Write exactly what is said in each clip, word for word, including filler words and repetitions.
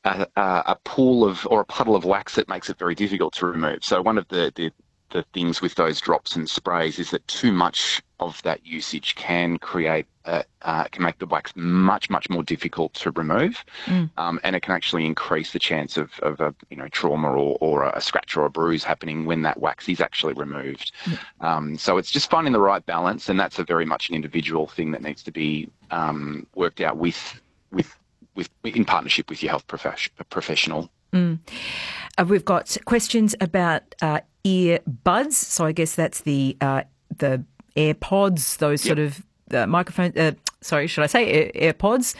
a, a pool of or a puddle of wax that makes it very difficult to remove. So one of the, the the things with those drops and sprays is that too much of that usage can create a, uh, can make the wax much much more difficult to remove, mm. um, and it can actually increase the chance of, of a you know trauma or, or a scratch or a bruise happening when that wax is actually removed. Mm. Um, so it's just finding the right balance, and that's a very much an individual thing that needs to be um, worked out with with with in partnership with your health prof- professional. Mm. Uh, we've got questions about uh, earbuds. So I guess that's the uh, the AirPods, those Yep. sort of uh, microphone. Uh, sorry, should I say Air- AirPods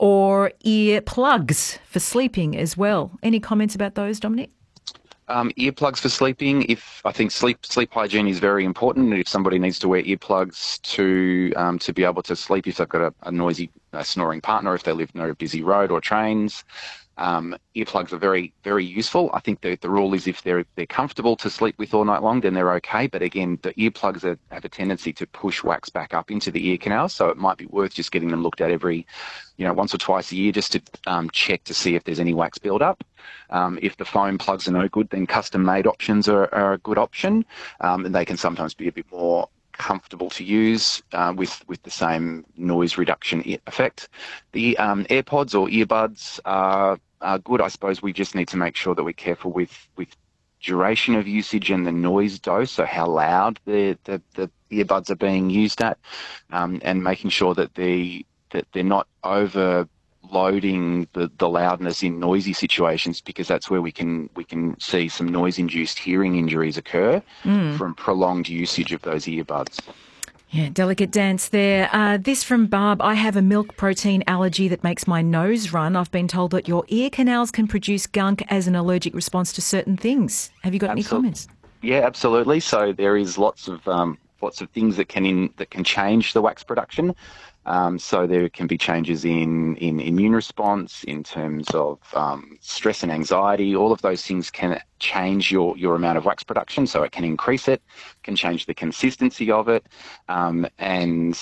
or ear plugs for sleeping as well? Any comments about those, Dominic? Um, earplugs for sleeping. If I think sleep sleep hygiene is very important. If somebody needs to wear earplugs to um, to be able to sleep, if they've got a, a noisy, uh, snoring partner, if they live near a busy road or trains, um, earplugs are very very useful. I think the the rule is if they're they're comfortable to sleep with all night long, then they're okay. But again, the earplugs are, have a tendency to push wax back up into the ear canal, so it might be worth just getting them looked at every, you know, once or twice a year, just to um, check to see if there's any wax buildup. Um, if the foam plugs are no good, then custom-made options are, are a good option, um, and they can sometimes be a bit more comfortable to use uh, with with the same noise reduction effect. The um, AirPods or earbuds are, are good. I suppose we just need to make sure that we're careful with with duration of usage and the noise dose, so how loud the the, the earbuds are being used at, um, and making sure that the that they're not over loading the, the loudness in noisy situations, because that's where we can we can see some noise-induced hearing injuries occur mm. from prolonged usage of those earbuds. Yeah, delicate dance there. Uh, this from Barb. I have a milk protein allergy that makes my nose run. I've been told that your ear canals can produce gunk as an allergic response to certain things. Have you got Absol- any comments? Yeah, absolutely. So there is lots of um, lots of things that can in, that can change the wax production. Um, so there can be changes in, in immune response, in terms of um, stress and anxiety. All of those things can change your, your amount of wax production. So it can increase it, can change the consistency of it. Um, and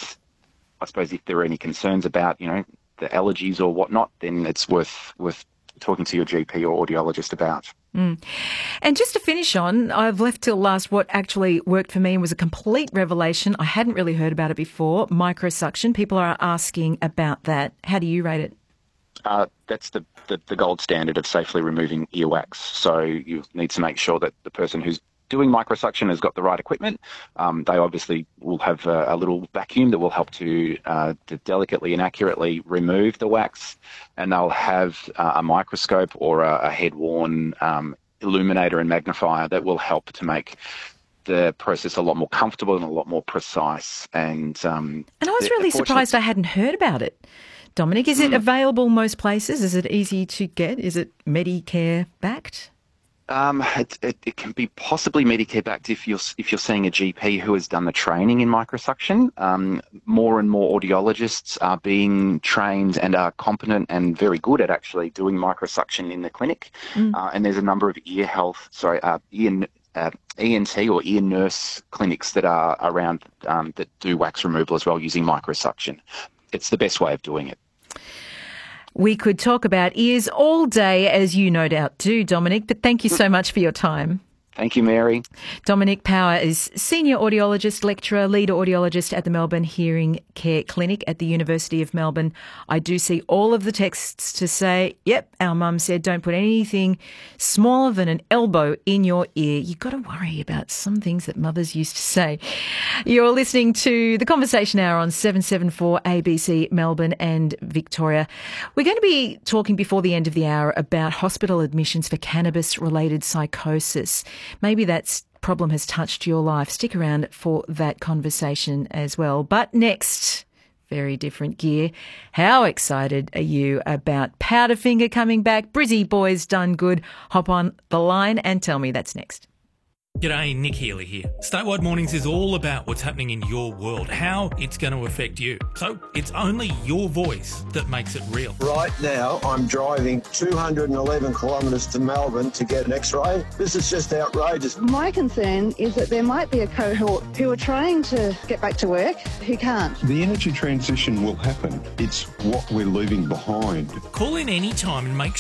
I suppose if there are any concerns about, you know, the allergies or whatnot, then it's worth worth talking to your G P or audiologist about. Mm. And just to finish on, I've left till last what actually worked for me and was a complete revelation. I hadn't really heard about it before, microsuction. People are asking about that. How do you rate it? Uh, that's the, the, the gold standard of safely removing earwax. So you need to make sure that the person who's doing microsuction has got the right equipment. Um, they obviously will have a, a little vacuum that will help to, uh, to delicately and accurately remove the wax, and they'll have uh, a microscope or a, a head-worn um, illuminator and magnifier that will help to make the process a lot more comfortable and a lot more precise. And um, and I was really surprised I hadn't heard about it. Dominic, is it mm. available most places? Is it easy to get? Is it Medicare backed? Um, it, it, it can be possibly Medicare backed if you're if you're seeing a G P who has done the training in microsuction. Um, more and more audiologists are being trained and are competent and very good at actually doing microsuction in the clinic. Mm. Uh, and there's a number of ear health, sorry, uh, ear uh, E N T or ear nurse clinics that are around um, that do wax removal as well using microsuction. It's the best way of doing it. We could talk about ears all day, as you no doubt do, Dominic, but thank you so much for your time. Thank you, Mary. Dominic Power is Senior Audiologist, Lecturer, Lead Audiologist at the Melbourne Hearing Care Clinic at the University of Melbourne. I do see all of the texts to say, yep, our mum said don't put anything smaller than an elbow in your ear. You've got to worry about some things that mothers used to say. You're listening to The Conversation Hour on seven seventy-four A B C Melbourne and Victoria. We're going to be talking before the end of the hour about hospital admissions for cannabis-related psychosis. Maybe that problem has touched your life. Stick around for that conversation as well. But next, very different gear. How excited are you about Powderfinger coming back? Brizzy Boys done good. Hop on the line and tell me. That's next. G'day, Nick Healy here. Statewide Mornings is all about what's happening in your world, how it's going to affect you. So it's only your voice that makes it real. Right now, I'm driving two hundred eleven kilometres to Melbourne to get an X-ray. This is just outrageous. My concern is that there might be a cohort who are trying to get back to work who can't. The energy transition will happen. It's what we're leaving behind. Call in any time and make